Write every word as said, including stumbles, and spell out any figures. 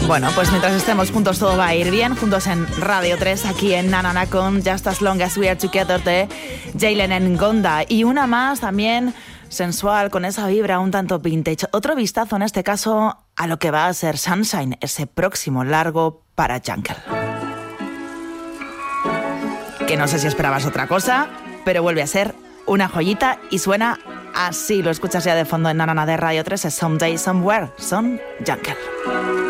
Bueno, pues mientras estemos juntos todo va a ir bien, juntos en Radio tres, aquí en Na Na Na con Just As Long As We Are Together de Jalen Ngonda. Y una más también sensual, con esa vibra un tanto vintage. Otro vistazo en este caso a lo que va a ser Sunshine, ese próximo largo para Jungle. Que no sé si esperabas otra cosa, pero vuelve a ser una joyita y suena así. Lo escuchas ya de fondo en Na Na Na de Radio tres, es Someday Somewhere, son Jungle.